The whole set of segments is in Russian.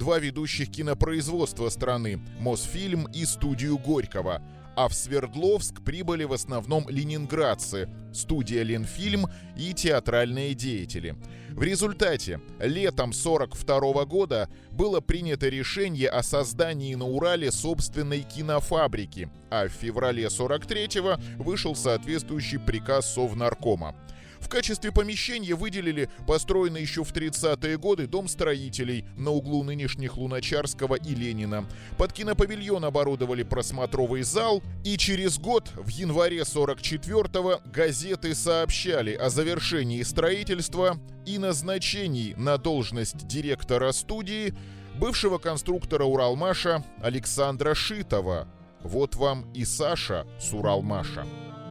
два ведущих кинопроизводства страны – Мосфильм и студию Горького. А в Свердловск прибыли в основном ленинградцы – студия Ленфильм и театральные деятели. В результате летом 1942 года было принято решение о создании на Урале собственной кинофабрики, а в феврале 1943 вышел соответствующий приказ Совнаркома. В качестве помещения выделили построенный еще в 30-е годы дом строителей на углу нынешних Луначарского и Ленина. Под кинопавильон оборудовали просмотровый зал, и через год, в январе 44-го, газеты сообщали о завершении строительства и назначении на должность директора студии бывшего конструктора Уралмаша Александра Шитова. Вот вам и Саша с Уралмаша.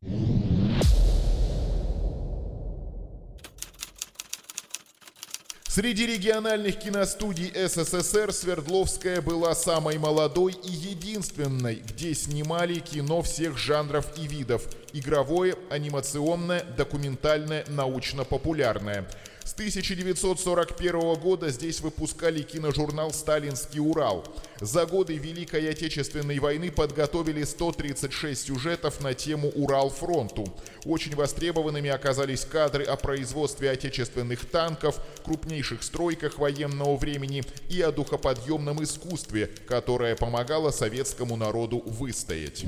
Среди региональных киностудий СССР Свердловская была самой молодой и единственной, где снимали кино всех жанров и видов – игровое, анимационное, документальное, научно-популярное. С 1941 года здесь выпускали киножурнал «Сталинский Урал». За годы Великой Отечественной войны подготовили 136 сюжетов на тему «Урал-фронту». Очень востребованными оказались кадры о производстве отечественных танков, крупнейших стройках военного времени и о духоподъемном искусстве, которое помогало советскому народу выстоять.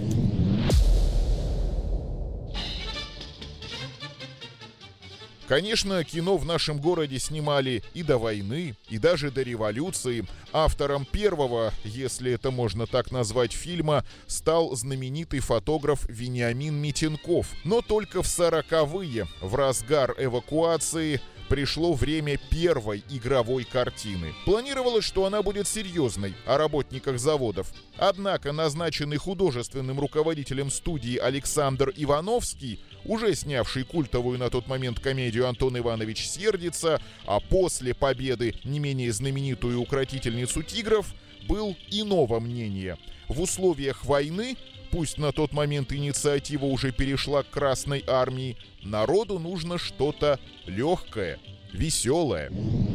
Конечно, кино в нашем городе снимали и до войны, и даже до революции. Автором первого, если это можно так назвать, фильма стал знаменитый фотограф Вениамин Митенков. Но только в 40-е, в разгар эвакуации, пришло время первой игровой картины. Планировалось, что она будет серьезной, о работниках заводов. Однако назначенный художественным руководителем студии Александр Ивановский, уже снявший культовую на тот момент комедию «Антон Иванович сердится», а после победы не менее знаменитую «Укротительницу тигров», был иного мнения. В условиях войны, пусть на тот момент инициатива уже перешла к Красной армии, народу нужно что-то легкое, веселое.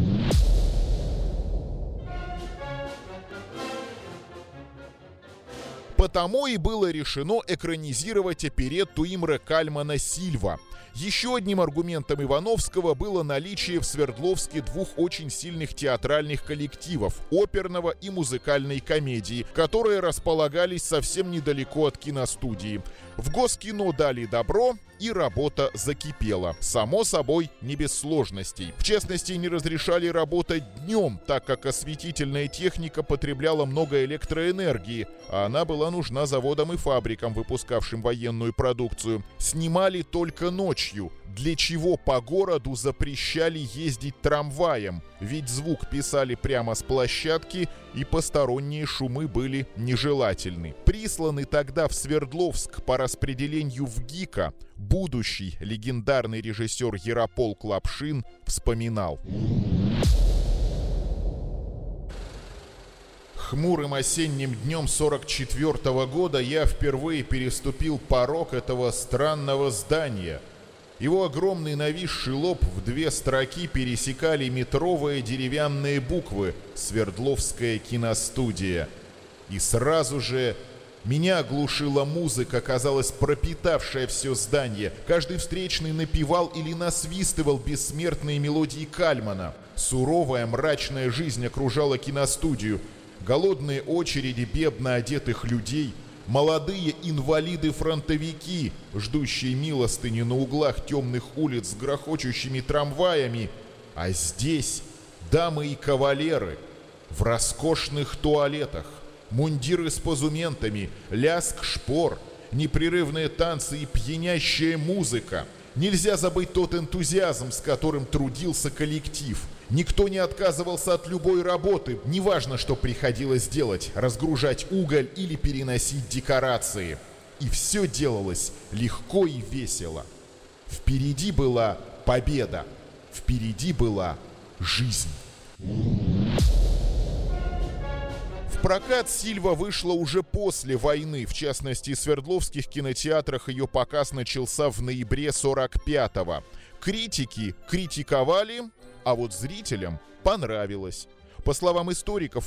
Потому и было решено экранизировать оперетту Имре Кальмана «Сильва». Еще одним аргументом Ивановского было наличие в Свердловске двух очень сильных театральных коллективов – оперного и музыкальной комедии, которые располагались совсем недалеко от киностудии. В Госкино дали добро, и работа закипела. Само собой, не без сложностей. В частности, не разрешали работать днем, так как осветительная техника потребляла много электроэнергии, а она была нужна заводам и фабрикам, выпускавшим военную продукцию. Снимали только ночью, для чего по городу запрещали ездить трамваем, ведь звук писали прямо с площадки, и посторонние шумы были нежелательны. Присланный тогда в Свердловск по распределению в ГИКа, будущий легендарный режиссер Ярополк Лапшин вспоминал. Хмурым осенним днем 44-го года я впервые переступил порог этого странного здания. Его огромный нависший лоб в 2 строки пересекали метровые деревянные буквы «Свердловская киностудия». И сразу же меня оглушила музыка, казалось, пропитавшая все здание. Каждый встречный напевал или насвистывал бессмертные мелодии Кальмана. Суровая мрачная жизнь окружала киностудию. Голодные очереди бедно одетых людей, молодые инвалиды-фронтовики, ждущие милостыни на углах темных улиц с грохочущими трамваями. А здесь дамы и кавалеры в роскошных туалетах, мундиры с позументами, лязг шпор, непрерывные танцы и пьянящая музыка. Нельзя забыть тот энтузиазм, с которым трудился коллектив. Никто не отказывался от любой работы, неважно, что приходилось делать, разгружать уголь или переносить декорации. И все делалось легко и весело. Впереди была победа, впереди была жизнь. В прокат «Сильва» вышла уже после войны. В частности, в свердловских кинотеатрах ее показ начался в ноябре 45-го. Критики критиковали, а вот зрителям понравилось. По словам историков,